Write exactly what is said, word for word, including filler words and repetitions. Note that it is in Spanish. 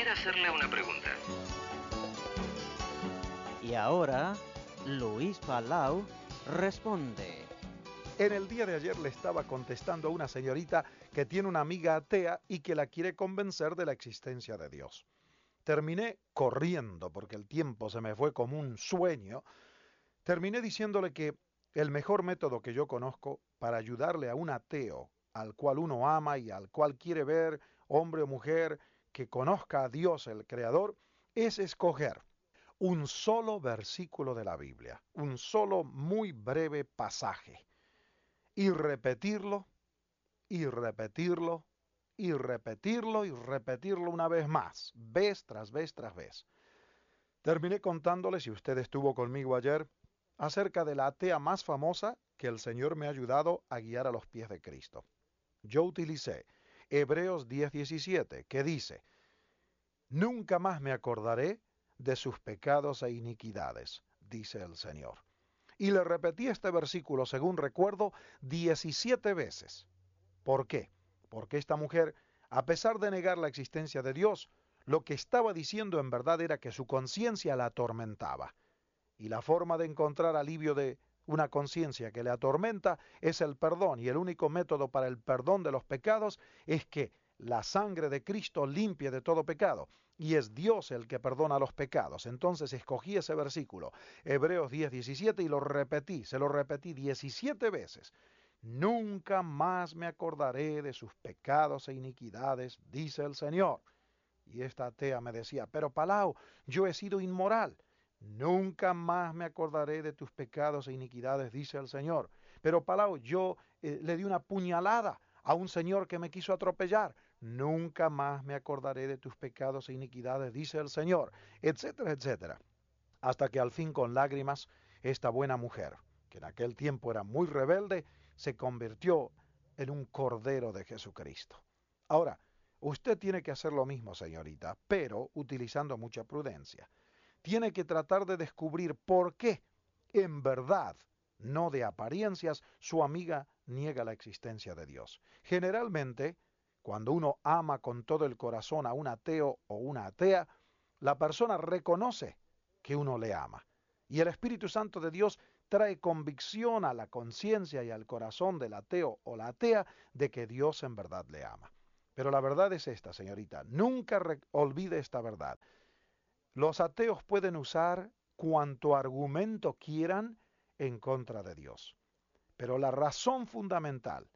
quisiera hacerle una pregunta. Y ahora, Luis Palau responde. En el día de ayer le estaba contestando a una señorita que tiene una amiga atea y que la quiere convencer de la existencia de Dios. Terminé corriendo porque el tiempo se me fue como un sueño. Terminé diciéndole que el mejor método que yo conozco para ayudarle a un ateo al cual uno ama y al cual quiere ver, hombre o mujer, que conozca a Dios el Creador, es escoger un solo versículo de la Biblia, un solo muy breve pasaje, y repetirlo, y repetirlo, y repetirlo, y repetirlo una vez más, vez tras vez tras vez. Terminé contándole, si usted estuvo conmigo ayer, acerca de la atea más famosa que el Señor me ha ayudado a guiar a los pies de Cristo. Yo utilicé Hebreos diez diecisiete, que dice, «Nunca más me acordaré de sus pecados e iniquidades», dice el Señor. Y le repetí este versículo, según recuerdo, diecisiete veces. ¿Por qué? Porque esta mujer, a pesar de negar la existencia de Dios, lo que estaba diciendo en verdad era que su conciencia la atormentaba. Y la forma de encontrar alivio de una conciencia que le atormenta es el perdón. Y el único método para el perdón de los pecados es que la sangre de Cristo limpie de todo pecado. Y es Dios el que perdona los pecados. Entonces escogí ese versículo, Hebreos diez diecisiete, y lo repetí, se lo repetí diecisiete veces. Nunca más me acordaré de sus pecados e iniquidades, dice el Señor. Y esta atea me decía, pero Palau, yo he sido inmoral. Nunca más me acordaré de tus pecados e iniquidades, dice el Señor. Pero Palau, yo eh, le di una puñalada a un señor que me quiso atropellar. Nunca más me acordaré de tus pecados e iniquidades, dice el Señor, etcétera, etcétera. Hasta que al fin, con lágrimas, esta buena mujer, que en aquel tiempo era muy rebelde, se convirtió en un cordero de Jesucristo. Ahora, usted tiene que hacer lo mismo, señorita, pero utilizando mucha prudencia. Tiene que tratar de descubrir por qué, en verdad, no de apariencias, su amiga niega la existencia de Dios. Generalmente, cuando uno ama con todo el corazón a un ateo o una atea, la persona reconoce que uno le ama. Y el Espíritu Santo de Dios trae convicción a la conciencia y al corazón del ateo o la atea de que Dios en verdad le ama. Pero la verdad es esta, señorita, nunca olvide esta verdad. Los ateos pueden usar cuanto argumento quieran en contra de Dios. Pero la razón fundamental